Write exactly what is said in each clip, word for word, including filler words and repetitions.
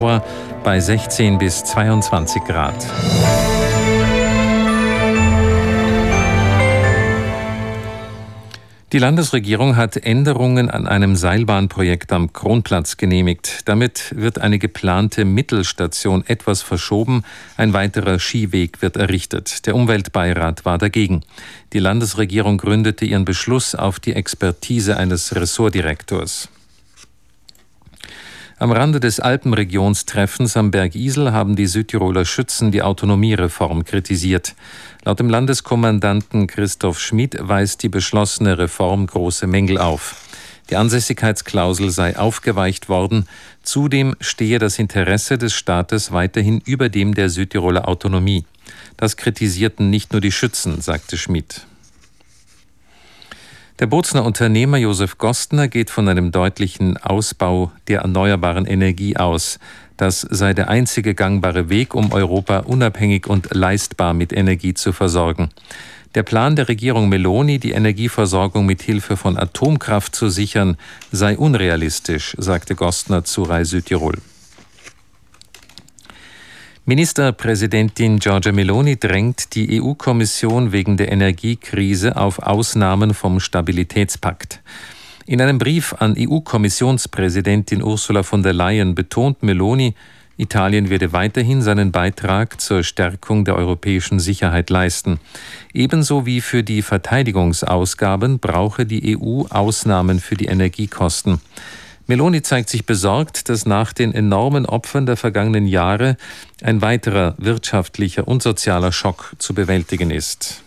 bei sechzehn bis zweiundzwanzig Grad. Die Landesregierung hat Änderungen an einem Seilbahnprojekt am Kronplatz genehmigt. Damit wird eine geplante Mittelstation etwas verschoben. Ein weiterer Skiweg wird errichtet. Der Umweltbeirat war dagegen. Die Landesregierung gründete ihren Beschluss auf die Expertise eines Ressortdirektors. Am Rande des Alpenregionstreffens am Berg Isel haben die Südtiroler Schützen die Autonomiereform kritisiert. Laut dem Landeskommandanten Christoph Schmid weist die beschlossene Reform große Mängel auf. Die Ansässigkeitsklausel sei aufgeweicht worden. Zudem stehe das Interesse des Staates weiterhin über dem der Südtiroler Autonomie. Das kritisierten nicht nur die Schützen, sagte Schmid. Der Bozner Unternehmer Josef Gostner geht von einem deutlichen Ausbau der erneuerbaren Energie aus. Das sei der einzige gangbare Weg, um Europa unabhängig und leistbar mit Energie zu versorgen. Der Plan der Regierung Meloni, die Energieversorgung mit Hilfe von Atomkraft zu sichern, sei unrealistisch, sagte Gostner zu Rai Südtirol. Ministerpräsidentin Giorgia Meloni drängt die E U-Kommission wegen der Energiekrise auf Ausnahmen vom Stabilitätspakt. In einem Brief an E U-Kommissionspräsidentin Ursula von der Leyen betont Meloni, Italien werde weiterhin seinen Beitrag zur Stärkung der europäischen Sicherheit leisten. Ebenso wie für die Verteidigungsausgaben brauche die E U Ausnahmen für die Energiekosten. Meloni zeigt sich besorgt, dass nach den enormen Opfern der vergangenen Jahre ein weiterer wirtschaftlicher und sozialer Schock zu bewältigen ist.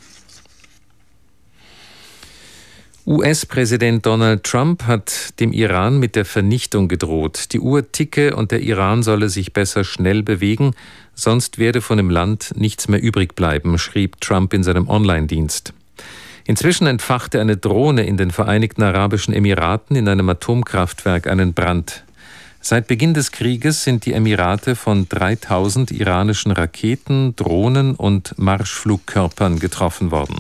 U S-Präsident Donald Trump hat dem Iran mit der Vernichtung gedroht. Die Uhr ticke und der Iran solle sich besser schnell bewegen, sonst werde von dem Land nichts mehr übrig bleiben, schrieb Trump in seinem Online-Dienst. Inzwischen entfachte eine Drohne in den Vereinigten Arabischen Emiraten in einem Atomkraftwerk einen Brand. Seit Beginn des Krieges sind die Emirate von dreitausend iranischen Raketen, Drohnen und Marschflugkörpern getroffen worden.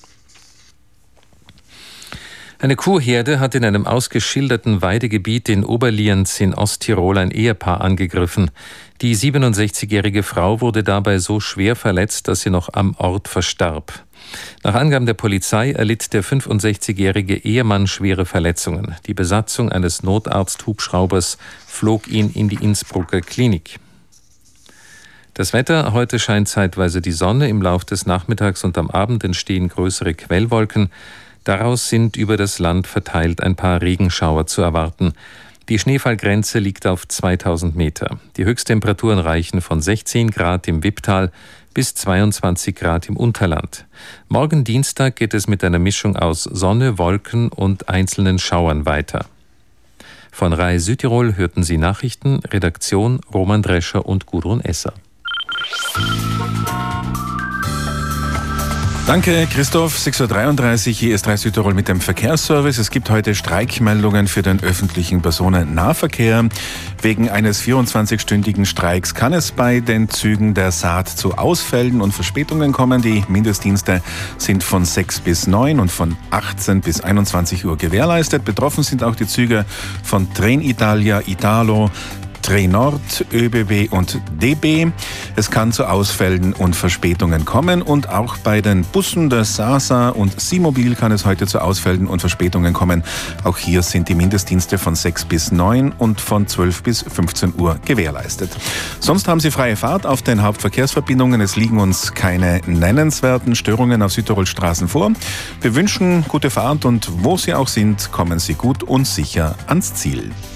Eine Kuhherde hat in einem ausgeschilderten Weidegebiet in Oberlienz in Osttirol ein Ehepaar angegriffen. Die siebenundsechzigjährige Frau wurde dabei so schwer verletzt, dass sie noch am Ort verstarb. Nach Angaben der Polizei erlitt der fünfundsechzigjährige Ehemann schwere Verletzungen. Die Besatzung eines Notarzt-Hubschraubers flog ihn in die Innsbrucker Klinik. Das Wetter: Heute scheint zeitweise die Sonne, im Lauf des Nachmittags und am Abend entstehen größere Quellwolken. Daraus sind über das Land verteilt ein paar Regenschauer zu erwarten. Die Schneefallgrenze liegt auf zweitausend Meter. Die Höchsttemperaturen reichen von sechzehn Grad im Wipptal bis zweiundzwanzig Grad im Unterland. Morgen Dienstag geht es mit einer Mischung aus Sonne, Wolken und einzelnen Schauern weiter. Von Rai Südtirol hörten Sie Nachrichten, Redaktion Roman Drescher und Gudrun Esser. Danke, Christoph. sechs Uhr dreiunddreißig, hier ist Rai Südtirol mit dem Verkehrsservice. Es gibt heute Streikmeldungen für den öffentlichen Personennahverkehr. Wegen eines vierundzwanzigstündigen Streiks kann es bei den Zügen der S A T zu Ausfällen und Verspätungen kommen. Die Mindestdienste sind von sechs bis neun und von achtzehn bis einundzwanzig Uhr gewährleistet. Betroffen sind auch die Züge von Trenitalia, Italo, Trenord, ÖBB und D B. Es kann zu Ausfällen und Verspätungen kommen und auch bei den Bussen der Sasa und Simobil kann es heute zu Ausfällen und Verspätungen kommen. Auch hier sind die Mindestdienste von sechs bis neun und von zwölf bis fünfzehn Uhr gewährleistet. Sonst haben Sie freie Fahrt auf den Hauptverkehrsverbindungen. Es liegen uns keine nennenswerten Störungen auf Südtirols Straßen vor. Wir wünschen gute Fahrt und wo Sie auch sind, kommen Sie gut und sicher ans Ziel.